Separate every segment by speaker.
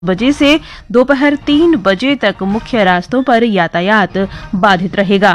Speaker 1: बजे से दोपहर 3 बजे तक मुख्य रास्तों पर यातायात बाधित रहेगा।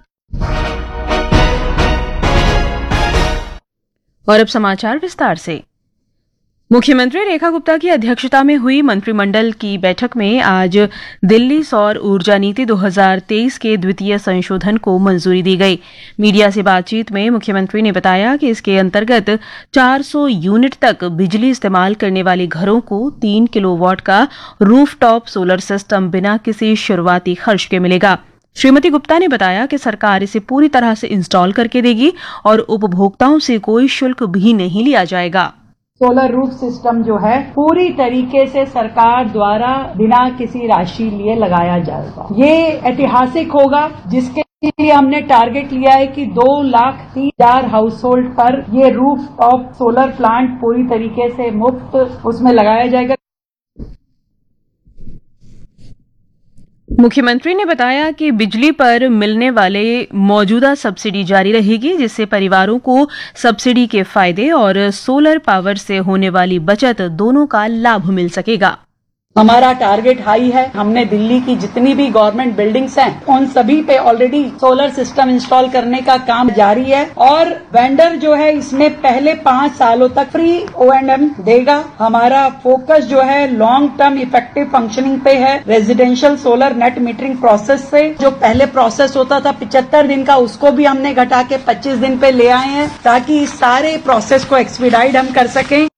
Speaker 1: और अब समाचार विस्तार से। मुख्यमंत्री रेखा गुप्ता की अध्यक्षता में हुई मंत्रिमंडल की बैठक में आज दिल्ली सौर ऊर्जा नीति 2023 के द्वितीय संशोधन को मंजूरी दी गई। मीडिया से बातचीत में मुख्यमंत्री ने बताया कि इसके अंतर्गत 400 यूनिट तक बिजली इस्तेमाल करने वाले घरों को 3 किलोवाट का रूफटॉप सोलर सिस्टम बिना किसी शुरुआती खर्च के मिलेगा। श्रीमती गुप्ता ने बताया कि सरकार इसे पूरी तरह से इंस्टॉल करके देगी और उपभोक्ताओं से कोई शुल्क भी नहीं लिया जाएगा।
Speaker 2: सोलर रूफ सिस्टम जो है पूरी तरीके से सरकार द्वारा बिना किसी राशि लिए लगाया जाएगा। ये ऐतिहासिक होगा, जिसके लिए हमने टारगेट लिया है कि 2,03,000 हाउस होल्ड पर ये रूफ टॉप सोलर प्लांट पूरी तरीके से मुफ्त उसमें लगाया जाएगा।
Speaker 1: मुख्यमंत्री ने बताया कि बिजली पर मिलने वाले मौजूदा सब्सिडी जारी रहेगी, जिससे परिवारों को सब्सिडी के फायदे और सोलर पावर से होने वाली बचत दोनों का लाभ मिल सकेगा।
Speaker 2: हमारा टारगेट हाई है। हमने दिल्ली की जितनी भी गवर्नमेंट बिल्डिंग्स हैं उन सभी पे ऑलरेडी सोलर सिस्टम इंस्टॉल करने का काम जारी है और वेंडर जो है इसमें पहले 5 सालों तक फ्री O&M देगा। हमारा फोकस जो है लॉन्ग टर्म इफेक्टिव फंक्शनिंग पे है। Residential solar net metering process से जो पहले प्रोसेस होता था 75 दिन का, उसको भी हमने घटा के 25 दिन पे ले आए हैं ताकि इस सारे प्रोसेस को एक्सपीडाइट हम कर सकें।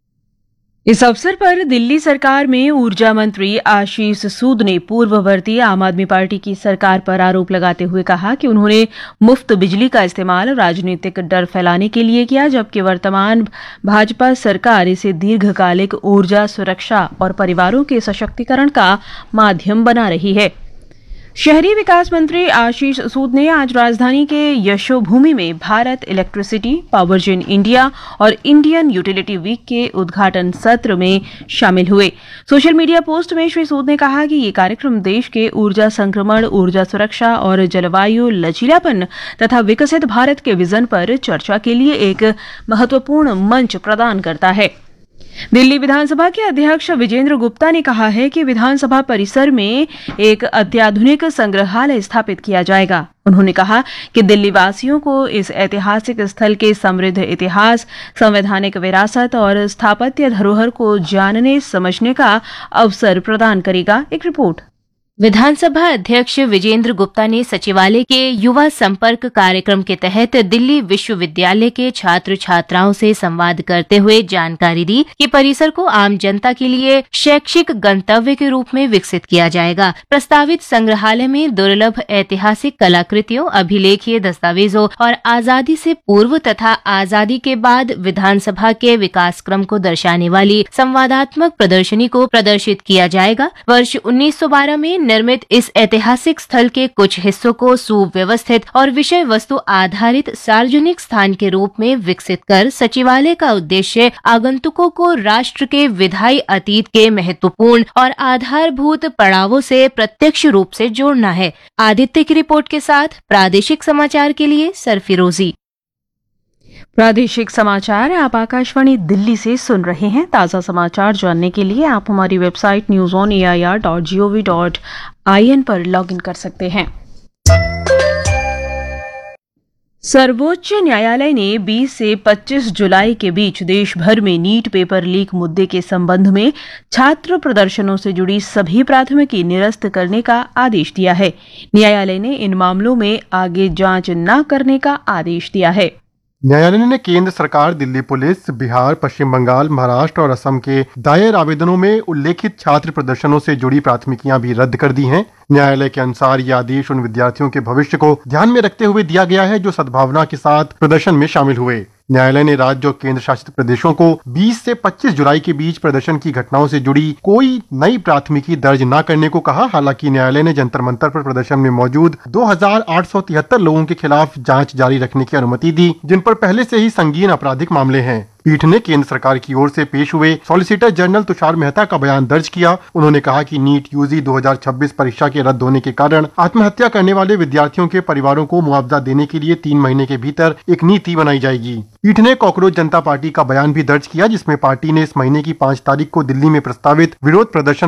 Speaker 1: इस अवसर पर दिल्ली सरकार में ऊर्जा मंत्री आशीष सूद ने पूर्ववर्ती आम आदमी पार्टी की सरकार पर आरोप लगाते हुए कहा कि उन्होंने मुफ्त बिजली का इस्तेमाल राजनीतिक डर फैलाने के लिए किया, जबकि वर्तमान भाजपा सरकार इसे दीर्घकालिक ऊर्जा सुरक्षा और परिवारों के सशक्तिकरण का माध्यम बना रही है। शहरी विकास मंत्री आशीष सूद ने आज राजधानी के यशोभूमि में भारत इलेक्ट्रिसिटी, पावरजेन इंडिया और इंडियन यूटिलिटी वीक के उद्घाटन सत्र में शामिल हुए। सोशल मीडिया पोस्ट में श्री सूद ने कहा कि ये कार्यक्रम देश के ऊर्जा संक्रमण, ऊर्जा सुरक्षा और जलवायु लचीलापन तथा विकसित भारत के विजन पर चर्चा के लिए एक महत्वपूर्ण मंच प्रदान करता है। दिल्ली विधानसभा के अध्यक्ष विजेंद्र गुप्ता ने कहा है कि विधानसभा परिसर में एक अत्याधुनिक संग्रहालय स्थापित किया जाएगा। उन्होंने कहा कि दिल्ली वासियों को इस ऐतिहासिक स्थल के समृद्ध इतिहास, संवैधानिक विरासत और स्थापत्य धरोहर को जानने समझने का अवसर प्रदान करेगा। एक रिपोर्ट।
Speaker 3: विधानसभा अध्यक्ष विजेंद्र गुप्ता ने सचिवालय के युवा संपर्क कार्यक्रम के तहत दिल्ली विश्वविद्यालय के छात्र छात्राओं से संवाद करते हुए जानकारी दी कि परिसर को आम जनता के लिए शैक्षिक गंतव्य के रूप में विकसित किया जाएगा। प्रस्तावित संग्रहालय में दुर्लभ ऐतिहासिक कलाकृतियों, अभिलेखीय दस्तावेजों और आजादी से पूर्व तथा आजादी के बाद विधानसभा के विकास क्रम को दर्शाने वाली संवादात्मक प्रदर्शनी को प्रदर्शित किया जाएगा। वर्ष 1912 में निर्मित इस ऐतिहासिक स्थल के कुछ हिस्सों को सुव्यवस्थित और विषय वस्तु आधारित सार्वजनिक स्थान के रूप में विकसित कर सचिवालय का उद्देश्य आगंतुकों को राष्ट्र के विधायी अतीत के महत्वपूर्ण और आधारभूत पड़ावों से प्रत्यक्ष रूप से जोड़ना है। आदित्य की रिपोर्ट के साथ प्रादेशिक समाचार के लिए सरफिरोजी।
Speaker 1: प्रादेशिक समाचार आप आकाशवाणी दिल्ली से सुन रहे हैं। ताज़ा समाचार जानने के लिए आप हमारी वेबसाइट newsonair.gov.in पर लॉगिन कर सकते हैं। सर्वोच्च न्यायालय ने 20 से 25 जुलाई के बीच देश भर में नीट पेपर लीक मुद्दे के संबंध में छात्र प्रदर्शनों से जुड़ी सभी प्राथमिकी निरस्त करने का आदेश दिया है। न्यायालय ने इन मामलों में आगे जांच न करने का आदेश दिया है।
Speaker 4: न्यायालय ने केंद्र सरकार, दिल्ली पुलिस, बिहार, पश्चिम बंगाल, महाराष्ट्र और असम के दायर आवेदनों में उल्लेखित छात्र प्रदर्शनों से जुड़ी प्राथमिकियां भी रद्द कर दी हैं। न्यायालय के अनुसार ये आदेश उन विद्यार्थियों के भविष्य को ध्यान में रखते हुए दिया गया है जो सद्भावना के साथ प्रदर्शन में शामिल हुए। न्यायालय ने राज्य और केंद्र शासित प्रदेशों को 20 से 25 जुलाई के बीच प्रदर्शन की घटनाओं से जुड़ी कोई नई प्राथमिकी दर्ज न करने को कहा। हालांकि न्यायालय ने जंतर मंतर पर प्रदर्शन में मौजूद 2873 लोगों के खिलाफ जांच जारी रखने की अनुमति दी, जिन पर पहले से ही संगीन आपराधिक मामले हैं। पीठ ने केंद्र सरकार की ओर से पेश हुए सॉलिसिटर जनरल तुषार मेहता का बयान दर्ज किया। उन्होंने कहा कि नीट यूजी 2026 परीक्षा के रद्द होने के कारण आत्महत्या करने वाले विद्यार्थियों के परिवारों को मुआवजा देने के लिए 3 महीने के भीतर एक नीति बनाई जाएगी। पीठ ने कॉकरोच जनता पार्टी का बयान भी दर्ज किया, जिसमें पार्टी ने इस महीने की 5 तारीख को दिल्ली में प्रस्तावित विरोध प्रदर्शन